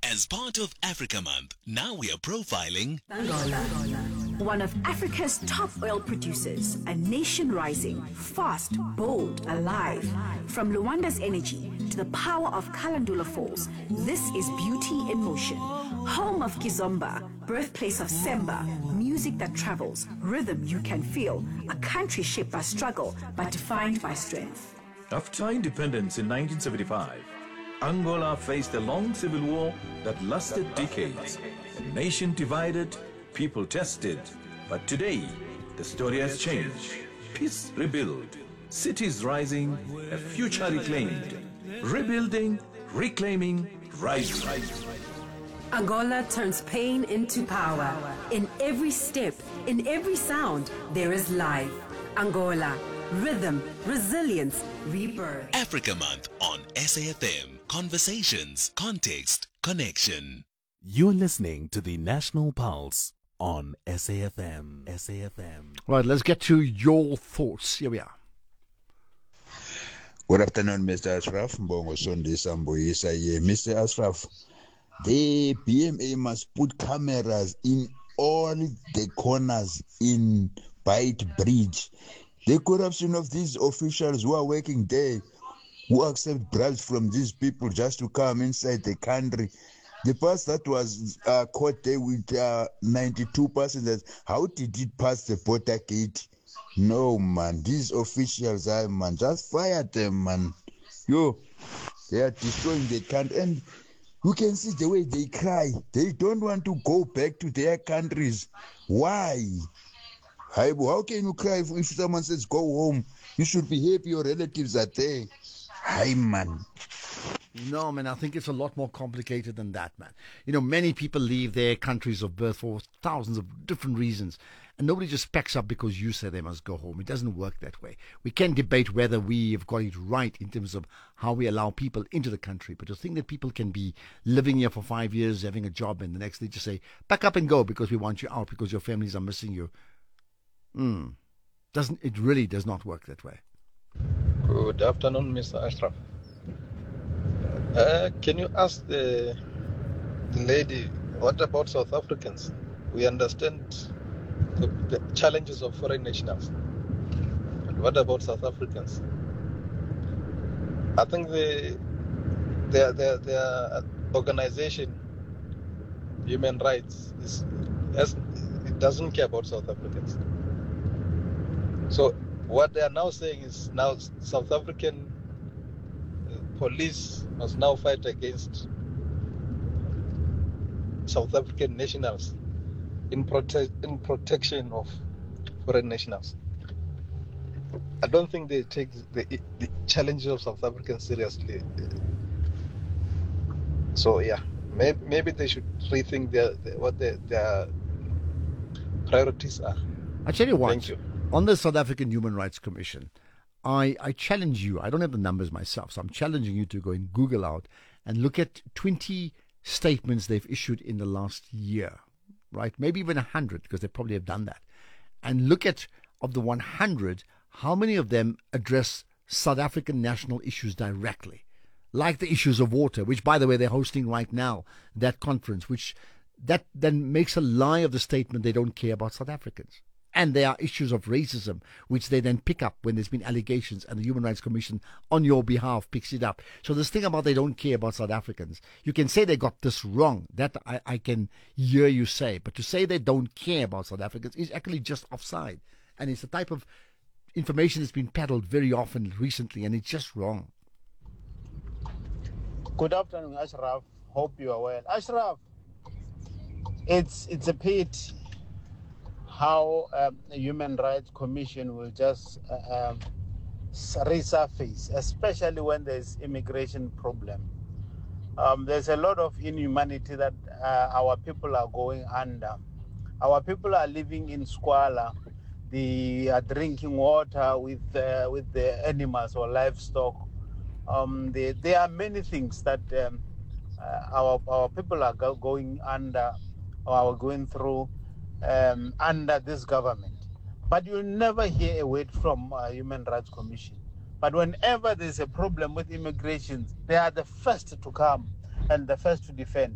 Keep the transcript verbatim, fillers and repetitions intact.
As part of Africa Month, now we are profiling Angola, one of Africa's top oil producers, a nation rising, fast, bold, alive. From Luanda's energy to the power of Kalandula Falls, this is beauty in motion. Home of Kizomba, birthplace of Semba, music that travels, rhythm you can feel, a country shaped by struggle but defined by strength. After independence in nineteen seventy-five, Angola faced a long civil war that lasted decades. A nation divided, people tested. But today, the story has changed. Peace rebuilt, cities rising, a future reclaimed. Rebuilding, reclaiming, rising. Angola turns pain into power. In every step, in every sound, there is life. Angola, rhythm, resilience, rebirth. Africa Month on S A F M. Conversations, context, connection. You're listening to the National Pulse on S A F M. S A F M. Right, let's get to your thoughts. Here we are. Good afternoon, Mister Ashraf. Mbongo Sunday Samboyisa here. Mister Ashraf, the B M A must put cameras in all the corners in Byte Bridge. The corruption of these officials who are working there, who accept bribes from these people just to come inside the country. The bus that was uh, caught there with uh, ninety-two passengers, how did it pass the border gate? No, man. These officials, I man, just fire them, man. Yo, they are destroying the country. And you can see the way they cry. They don't want to go back to their countries. Why? How can you cry if, if someone says go home? You should be happy your relatives are there. Hi, man. No, man, I think it's a lot more complicated than that, man. You know, many people leave their countries of birth for thousands of different reasons, and nobody just packs up because you say they must go home. It doesn't work that way. We can debate whether we have got it right in terms of how we allow people into the country, but to think that people can be living here for five years, having a job, and the next day just say, pack up and go because we want you out, because your families are missing you. Hmm. Doesn't, it really does not work that way. Good afternoon, Mister Ashraf. Uh, can you ask the, the lady, what about South Africans? We understand the, the challenges of foreign nationals. But what about South Africans? I think the their their, their organization, human rights, is, it doesn't care about South Africans. So what they are now saying is now South African uh, police must now fight against South African nationals in, prote- in protection of foreign nationals. I don't think they take the, the challenges of South Africans seriously. So yeah, maybe, maybe they should rethink their, their, what their, their priorities are. I tell you what. Thank you. On the South African Human Rights Commission, I, I challenge you, I don't have the numbers myself, so I'm challenging you to go and Google out and look at twenty statements they've issued in the last year, right? Maybe even one hundred, because they probably have done that. And look at, of the one hundred, how many of them address South African national issues directly, like the issues of water, which, by the way, they're hosting right now, that conference, which that then makes a lie of the statement they don't care about South Africans. And there are issues of racism, which they then pick up when there's been allegations, and the Human Rights Commission, on your behalf, picks it up. So this thing about they don't care about South Africans, you can say they got this wrong. That I, I can hear you say. But to say they don't care about South Africans is actually just offside. And it's the type of information that's been peddled very often recently, and it's just wrong. Good afternoon, Ashraf. Hope you are well. Ashraf, it's, it's a pity how um, the Human Rights Commission will just uh, um, resurface, especially when there's immigration problem. Um, there's a lot of inhumanity that uh, our people are going under. Our people are living in squalor. They are drinking water with uh, with the animals or livestock. Um, they, there are many things that um, uh, our our people are go- going under or are going through Um, under this government. But you'll never hear a word from uh, Human Rights Commission. But whenever there's a problem with immigration, they are the first to come and the first to defend.